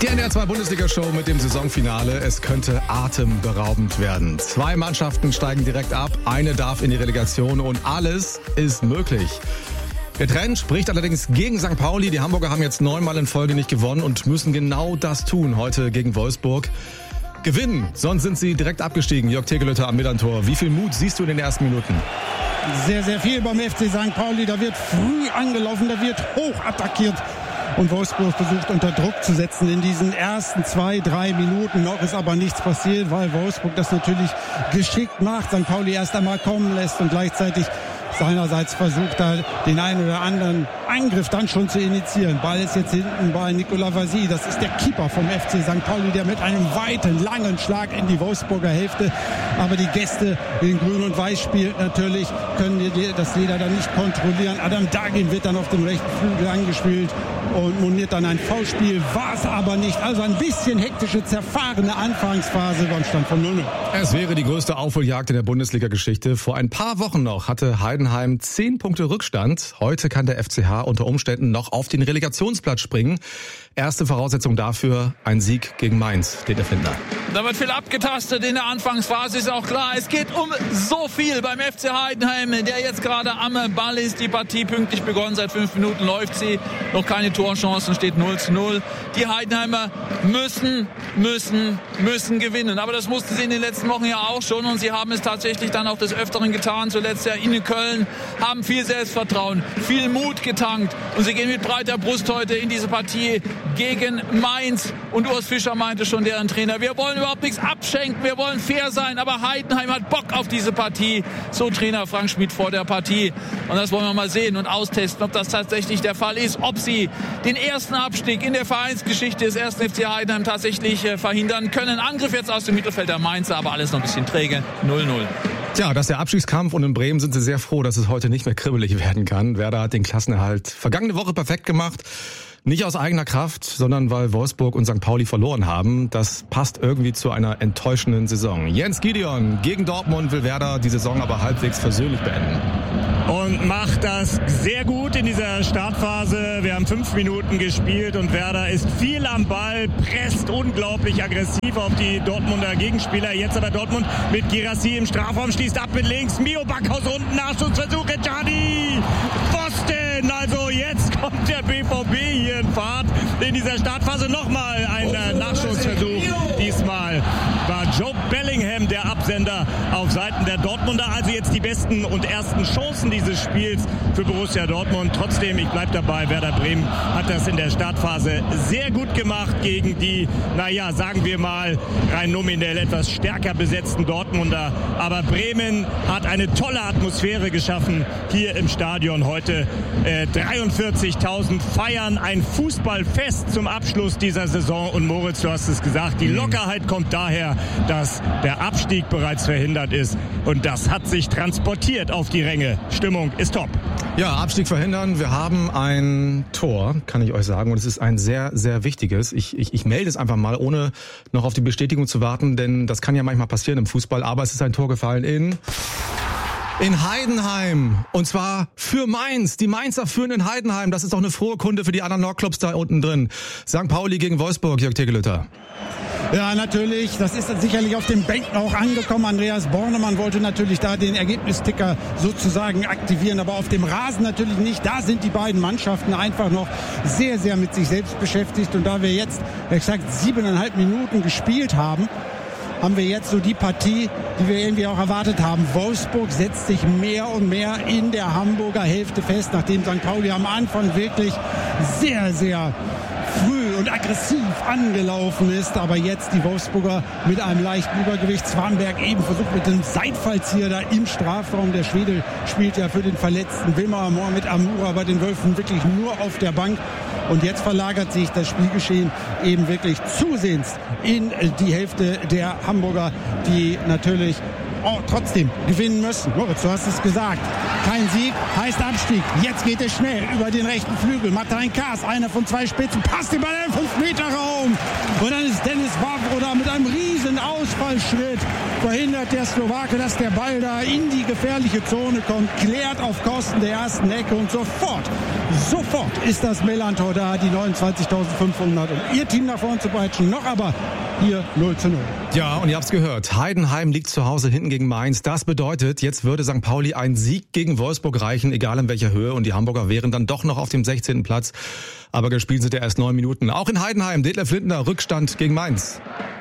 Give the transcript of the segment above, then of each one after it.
Die NDR 2 Bundesliga-Show mit dem Saisonfinale. Es könnte atemberaubend werden. 2 Mannschaften steigen direkt ab, eine darf in die Relegation und alles ist möglich. Der Trend spricht allerdings gegen St. Pauli. Die Hamburger haben jetzt 9-mal in Folge nicht gewonnen und müssen genau das tun heute gegen Wolfsburg. Gewinnen, sonst sind sie direkt abgestiegen. Jörg Tegelötter am Millantor. Wie viel Mut siehst du in den ersten Minuten? Sehr, sehr viel beim FC St. Pauli. Da wird früh angelaufen, da wird hoch attackiert. Und Wolfsburg versucht unter Druck zu setzen in diesen ersten 2-3 Minuten. Noch ist aber nichts passiert, weil Wolfsburg das natürlich geschickt macht. St. Pauli erst einmal kommen lässt und gleichzeitig seinerseits versucht er, den einen oder anderen Angriff dann schon zu initiieren. Ball ist jetzt hinten bei Nicolas Vazy. Das ist der Keeper vom FC St. Pauli, der mit einem weiten, langen Schlag in die Wolfsburger Hälfte. Aber die Gäste, die in Grün und Weiß spielt natürlich, können das Leder dann nicht kontrollieren. Adam Dagin wird dann auf dem rechten Flügel angespielt und moniert dann ein Foulspiel. War es aber nicht. Also ein bisschen hektische, zerfahrene Anfangsphase beim Stand von 0-0. Es wäre die größte Aufholjagd in der Bundesliga-Geschichte. Vor ein paar Wochen noch hatte Heidenheim 10 Punkte Rückstand. Heute kann der FCH unter Umständen noch auf den Relegationsplatz springen. Erste Voraussetzung dafür, ein Sieg gegen Mainz, den Erfinder. Da wird viel abgetastet in der Anfangsphase, ist auch klar. Es geht um so viel beim FC Heidenheim, der jetzt gerade am Ball ist. Die Partie pünktlich begonnen, seit 5 Minuten läuft sie. Noch keine Torchancen, steht 0-0. Die Heidenheimer müssen gewinnen. Aber das mussten sie in den letzten Wochen ja auch schon. Und sie haben es tatsächlich dann auch des Öfteren getan. Zuletzt ja in Köln, haben viel Selbstvertrauen, viel Mut getankt. Und sie gehen mit breiter Brust heute in diese Partie gegen Mainz. Und Urs Fischer meinte schon, deren Trainer, wir wollen überhaupt nichts abschenken, wir wollen fair sein, aber Heidenheim hat Bock auf diese Partie. So Trainer Frank Schmidt vor der Partie. Und das wollen wir mal sehen und austesten, ob das tatsächlich der Fall ist, ob sie den ersten Abstieg in der Vereinsgeschichte des 1. FC Heidenheim tatsächlich verhindern können. Angriff jetzt aus dem Mittelfeld der Mainzer, aber alles noch ein bisschen träge. 0-0. Tja, das ist der Abstiegskampf und in Bremen sind sie sehr froh, dass es heute nicht mehr kribbelig werden kann. Werder hat den Klassenerhalt vergangene Woche perfekt gemacht. Nicht aus eigener Kraft, sondern weil Wolfsburg und St. Pauli verloren haben. Das passt irgendwie zu einer enttäuschenden Saison. Jens Gideon gegen Dortmund will Werder die Saison aber halbwegs versöhnlich beenden. Und macht das sehr gut in dieser Startphase. Wir haben 5 Minuten gespielt und Werder ist viel am Ball, presst unglaublich aggressiv auf die Dortmunder Gegenspieler. Jetzt aber Dortmund mit Guirassy im Strafraum, schließt ab mit links. Mio Backhaus unten, Nachschussversuch, Ejadi, Pfosten. Also jetzt kommt der BVB hier in Fahrt in dieser Startphase. Nochmal ein Nachschussversuch. Diesmal war Joe Bellingham der Absender auf Seiten der Dortmunder. Also jetzt die besten und ersten Chancen dieses Spiels für Borussia Dortmund. Trotzdem, ich bleibe dabei, Werder Bremen hat das in der Startphase sehr gut gemacht gegen die, sagen wir mal, rein nominell etwas stärker besetzten Dortmunder. Aber Bremen hat eine tolle Atmosphäre geschaffen hier im Stadion heute. 43.000 feiern ein Fußballfest zum Abschluss dieser Saison. Und Moritz, du hast es gesagt, die Lockerheit kommt daher, dass der Abstieg bereits verhindert ist. Und das hat sich transportiert auf die Ränge. Stimmung ist top. Ja, Abstieg verhindern. Wir haben ein Tor, kann ich euch sagen. Und es ist ein sehr, sehr wichtiges. Ich melde es einfach mal, ohne noch auf die Bestätigung zu warten. Denn das kann ja manchmal passieren im Fußball. Aber es ist ein Tor gefallen in Heidenheim. Und zwar für Mainz. Die Mainzer führen in Heidenheim. Das ist doch eine frohe Kunde für die anderen Nordclubs da unten drin. St. Pauli gegen Wolfsburg, Jörg Tegelötter. Ja, natürlich. Das ist sicherlich auf den Bänken auch angekommen. Andreas Bornemann wollte natürlich da den Ergebnisticker sozusagen aktivieren, aber auf dem Rasen natürlich nicht. Da sind die beiden Mannschaften einfach noch sehr, sehr mit sich selbst beschäftigt. Und da wir jetzt, exakt 7,5 Minuten gespielt haben, haben wir jetzt so die Partie, die wir irgendwie auch erwartet haben. Wolfsburg setzt sich mehr und mehr in der Hamburger Hälfte fest, nachdem St. Pauli am Anfang wirklich sehr, sehr früh und aggressiv angelaufen ist, aber jetzt die Wolfsburger mit einem leichten Übergewicht. Zwanberg eben versucht mit dem Seitfallzieher da im Strafraum. Der Schwede spielt ja für den verletzten Wilmar Mohamed Amoura bei den Wölfen wirklich nur auf der Bank. Und jetzt verlagert sich das Spielgeschehen eben wirklich zusehends in die Hälfte der Hamburger, die natürlich trotzdem gewinnen müssen. Moritz, du hast es gesagt. Kein Sieg heißt Abstieg. Jetzt geht es schnell über den rechten Flügel. Martin Kaas, einer von 2 Spitzen, passt den Ball in den 5-Meter-Raum. Und dann ist Dennis Wawro da mit einem riesen Ausfallschritt verhindert der Slowake, dass der Ball da in die gefährliche Zone kommt, klärt auf Kosten der ersten Ecke und sofort ist das Melantor da, die 29.500, um ihr Team nach vorne zu peitschen. Noch aber hier 0:0. Ja, und ihr habt's gehört. Heidenheim liegt zu Hause hinten gegen Mainz. Das bedeutet, jetzt würde St. Pauli ein Sieg gegen Wolfsburg reichen, egal in welcher Höhe. Und die Hamburger wären dann doch noch auf dem 16. Platz. Aber gespielt sind ja erst 9 Minuten. Auch in Heidenheim, Detlef Lindner, Rückstand gegen Mainz.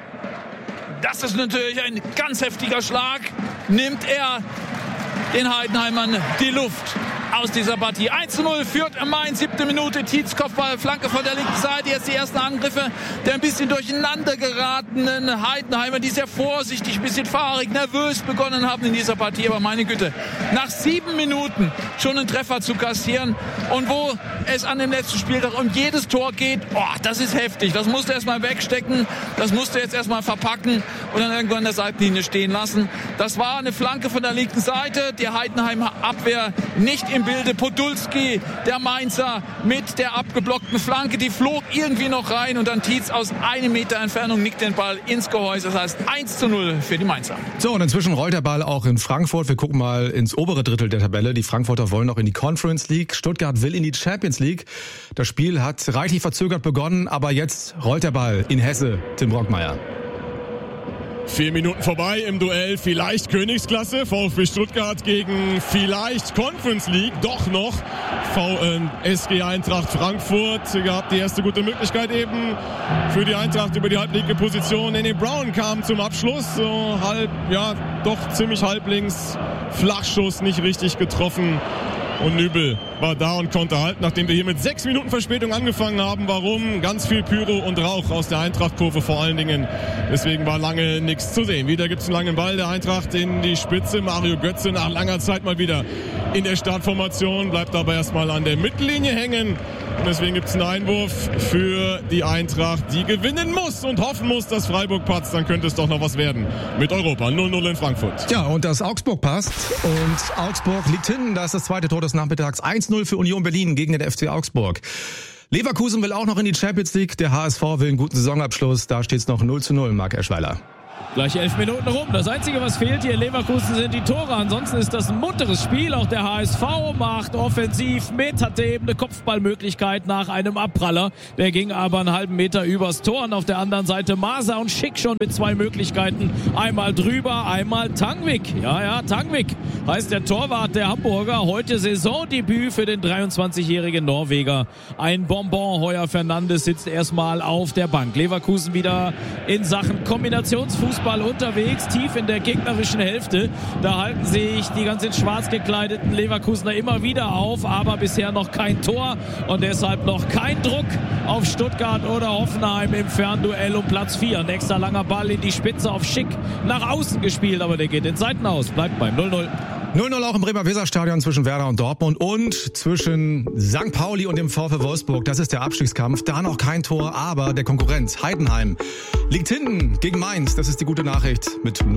Das ist natürlich ein ganz heftiger Schlag. Nimmt er den Heidenheimern die Luft aus dieser Partie. 1:0 führt Mainz, 7. Minute. Tietz Kopfball, Flanke von der linken Seite. Jetzt die ersten Angriffe der ein bisschen durcheinander geratenen Heidenheimer, die sehr vorsichtig, ein bisschen fahrig, nervös begonnen haben in dieser Partie. Aber meine Güte, nach 7 Minuten schon einen Treffer zu kassieren und wo es an dem letzten Spieltag um jedes Tor geht, das ist heftig. Das musst du erstmal wegstecken, das musst du jetzt erstmal verpacken und dann irgendwann an der Seitenlinie stehen lassen. Das war eine Flanke von der linken Seite. Die Heidenheimer Abwehr nicht im Bilde. Podolski, der Mainzer, mit der abgeblockten Flanke, die flog irgendwie noch rein und dann Tietz aus 1 Meter Entfernung nickt den Ball ins Gehäuse. Das heißt 1:0 für die Mainzer. So, und inzwischen rollt der Ball auch in Frankfurt. Wir gucken mal ins obere Drittel der Tabelle. Die Frankfurter wollen noch in die Conference League. Stuttgart will in die Champions League. Das Spiel hat reichlich verzögert begonnen, aber jetzt rollt der Ball in Hesse. Tim Brockmeier. 4 Minuten vorbei im Duell, vielleicht Königsklasse, VfB Stuttgart gegen vielleicht Conference League, doch noch SG Eintracht Frankfurt. Gehabt die erste gute Möglichkeit eben für die Eintracht über die halblinke Position. Nene Brown kam zum Abschluss, so doch ziemlich halblinks, Flachschuss nicht richtig getroffen. Und Nübel war da und konnte halten, nachdem wir hier mit 6 Minuten Verspätung angefangen haben. Warum? Ganz viel Pyro und Rauch aus der Eintracht-Kurve vor allen Dingen. Deswegen war lange nichts zu sehen. Wieder gibt es einen langen Ball der Eintracht in die Spitze. Mario Götze nach langer Zeit mal wieder in der Startformation. Bleibt aber erstmal an der Mittellinie hängen. Und deswegen gibt es einen Einwurf für die Eintracht, die gewinnen muss und hoffen muss, dass Freiburg patzt. Dann könnte es doch noch was werden mit Europa. 0:0 in Frankfurt. Ja, und dass Augsburg passt. Und Augsburg liegt hinten. Da ist das zweite Tor des Nachmittags. 1:0 für Union Berlin gegen den FC Augsburg. Leverkusen will auch noch in die Champions League. Der HSV will einen guten Saisonabschluss. Da steht es noch 0:0, Marc Eschweiler. Gleich 11 Minuten rum. Das Einzige, was fehlt hier in Leverkusen, sind die Tore. Ansonsten ist das ein munteres Spiel. Auch der HSV macht offensiv mit, hatte eben eine Kopfballmöglichkeit nach einem Abpraller. Der ging aber einen halben Meter übers Tor. Und auf der anderen Seite Masa und Schick schon mit 2 Möglichkeiten. Einmal drüber, einmal Tangvik. Ja, Tangvik heißt der Torwart der Hamburger. Heute Saisondebüt für den 23-jährigen Norweger. Ein Bonbon. Heuer Fernandes sitzt erstmal auf der Bank. Leverkusen wieder in Sachen Kombinationsfußball unterwegs, tief in der gegnerischen Hälfte. Da halten sich die ganz in schwarz gekleideten Leverkusener immer wieder auf, aber bisher noch kein Tor und deshalb noch kein Druck auf Stuttgart oder Hoffenheim im Fernduell um Platz 4. Nächster langer Ball in die Spitze auf Schick, nach außen gespielt, aber der geht in Seiten aus, bleibt beim 0:0. 0:0 auch im Bremer-Weser-Stadion zwischen Werder und Dortmund und zwischen St. Pauli und dem VfL Wolfsburg. Das ist der Abstiegskampf. Da noch kein Tor, aber der Konkurrent Heidenheim liegt hinten gegen Mainz. Das ist die gute Nachricht mit